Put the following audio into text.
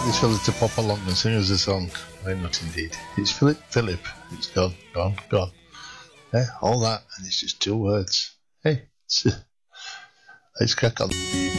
this fella to pop along and sing us a song. Why not indeed? It's Philip. It's gone. All that, and it's just 2 words. Hey, let's crack on.